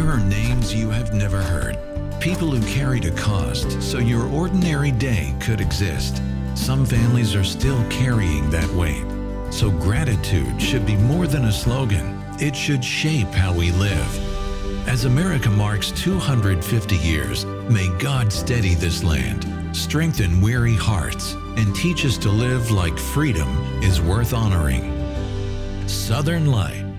are names you have never heard. People who carried a cost so your ordinary day could exist. Some families are still carrying that weight. So gratitude should be more than a slogan. It should shape how we live. As America marks 250 years, may God steady this land, strengthen weary hearts, and teach us to live like freedom is worth honoring. Southern Light.